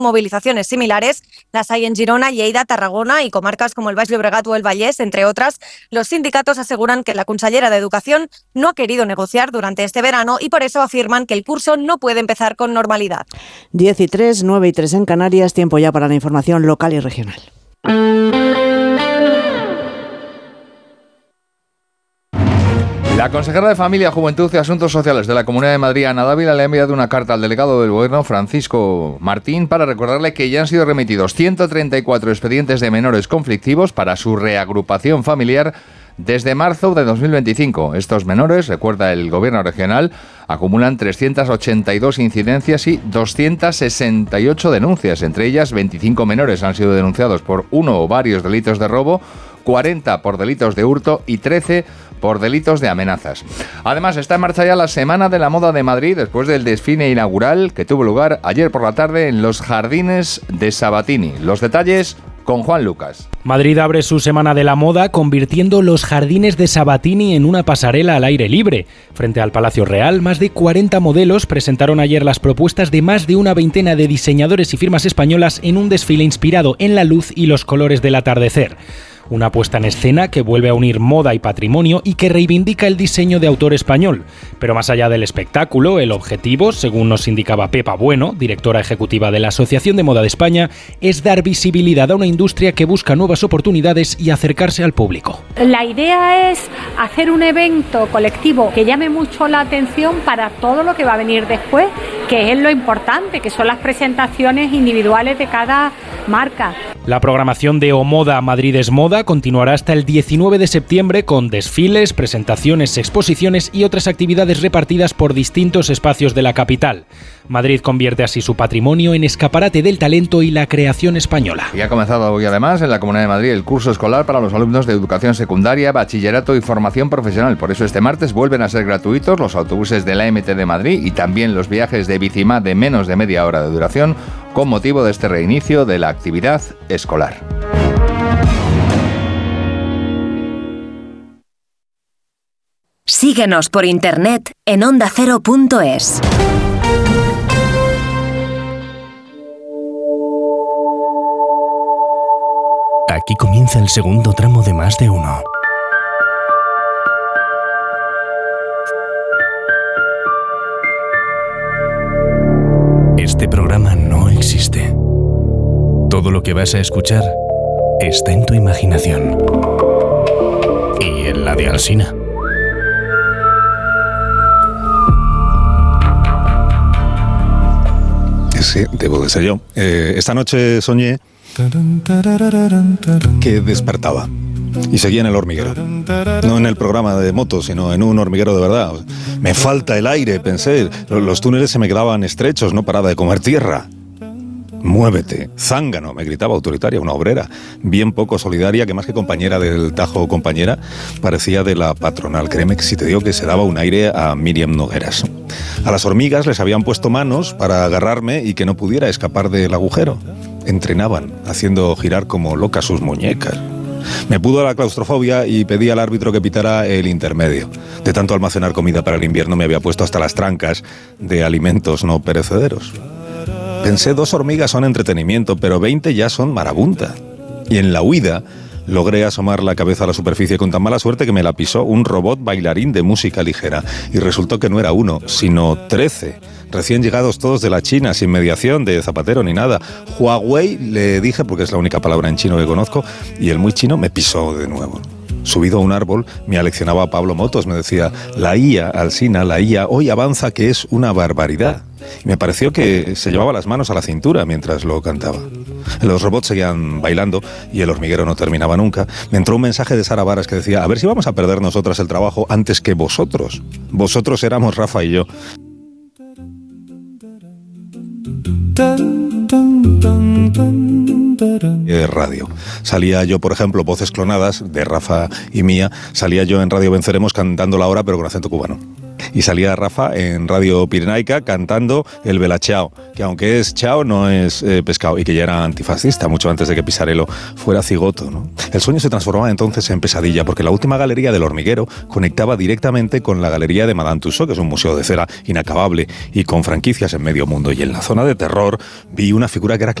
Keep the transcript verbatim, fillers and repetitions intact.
movilizaciones similares las hay en Girona, Lleida, Tarragona y comarcas como el Baix Llobregat o el Vallès, entre otras. Los sindicatos aseguran que la consellera de Educación no ha querido negociar durante este verano y por eso afirman que el curso no puede empezar con normalidad. diez y tres, nueve y tres en Canarias, tiempo ya para la información local y regional. La consejera de Familia, Juventud y Asuntos Sociales de la Comunidad de Madrid, Ana Dávila, le ha enviado una carta al delegado del Gobierno, Francisco Martín, para recordarle que ya han sido remitidos ciento treinta y cuatro expedientes de menores conflictivos para su reagrupación familiar desde marzo de dos mil veinticinco. Estos menores, recuerda el Gobierno regional, acumulan trescientas ochenta y dos incidencias y doscientas sesenta y ocho denuncias. Entre ellas, veinticinco menores han sido denunciados por uno o varios delitos de robo, cuarenta por delitos de hurto y trece por delitos de amenazas. Además, está en marcha ya la Semana de la Moda de Madrid después del desfile inaugural que tuvo lugar ayer por la tarde en los Jardines de Sabatini. Los detalles con Juan Lucas. Madrid abre su Semana de la Moda convirtiendo los Jardines de Sabatini en una pasarela al aire libre. Frente al Palacio Real, más de cuarenta modelos presentaron ayer las propuestas de más de una veintena de diseñadores y firmas españolas en un desfile inspirado en la luz y los colores del atardecer. Una puesta en escena que vuelve a unir moda y patrimonio y que reivindica el diseño de autor español. Pero más allá del espectáculo, el objetivo, según nos indicaba Pepa Bueno, directora ejecutiva de la Asociación de Moda de España, es dar visibilidad a una industria que busca nuevas oportunidades y acercarse al público. La idea es hacer un evento colectivo que llame mucho la atención para todo lo que va a venir después, que es lo importante, que son las presentaciones individuales de cada marca. La programación de O Moda Madrid es Moda continuará hasta el diecinueve de septiembre con desfiles, presentaciones, exposiciones y otras actividades repartidas por distintos espacios de la capital. Madrid convierte así su patrimonio en escaparate del talento y la creación española. Y ha comenzado hoy además en la Comunidad de Madrid el curso escolar para los alumnos de educación secundaria, bachillerato y formación profesional. Por eso este martes vuelven a ser gratuitos los autobuses de la M T de Madrid y también los viajes de Bicimá de menos de media hora de duración con motivo de este reinicio de la actividad escolar. Síguenos por internet en onda cero punto es. Aquí comienza el segundo tramo de Más de Uno. Este programa no existe. Todo lo que vas a escuchar está en tu imaginación. Y en la de Alsina. Sí, debo de ser yo. Eh, esta noche soñé que despertaba y seguía en el hormiguero. No en el programa de motos, sino en un hormiguero de verdad. Me falta el aire, pensé. Los túneles se me quedaban estrechos, no paraba de comer tierra. Muévete, zángano, me gritaba autoritaria, una obrera, bien poco solidaria, que más que compañera del Tajo o compañera, parecía de la patronal. Créeme que si te digo que se daba un aire a Míriam Nogueras. A las hormigas les habían puesto manos para agarrarme y que no pudiera escapar del agujero. Entrenaban, haciendo girar como locas sus muñecas. Me pudo la claustrofobia y pedí al árbitro que pitara el intermedio. De tanto almacenar comida para el invierno me había puesto hasta las trancas de alimentos no perecederos. Pensé, dos hormigas son entretenimiento, pero veinte ya son marabunta. Y en la huida logré asomar la cabeza a la superficie con tan mala suerte que me la pisó un robot bailarín de música ligera. Y resultó que no era uno, sino trece. Recién llegados todos de la China, sin mediación de Zapatero ni nada. Huawei le dije, porque es la única palabra en chino que conozco, y el muy chino me pisó de nuevo. Subido a un árbol, me aleccionaba Pablo Motos, me decía, la I A, Alsina, la I A, hoy avanza que es una barbaridad. Y me pareció que se llevaba las manos a la cintura mientras lo cantaba. Los robots seguían bailando y el hormiguero no terminaba nunca. Me entró un mensaje de Sara Varas que decía, a ver si vamos a perder nosotras el trabajo antes que vosotros. Vosotros éramos Rafa y yo. De radio. Salía yo, por ejemplo, Voces Clonadas, de Rafa y mía, salía yo en Radio Venceremos cantando la hora, pero con acento cubano. Y salía Rafa en Radio Pirenaica cantando el Bella Ciao, que aunque es chao, no es eh, pescado, y que ya era antifascista, mucho antes de que Pisarello fuera cigoto, ¿no? El sueño se transformaba entonces en pesadilla, porque la última galería del Hormiguero conectaba directamente con la galería de Madame Tussauds, que es un museo de cera inacabable y con franquicias en medio mundo. Y en la zona de terror vi una figura que era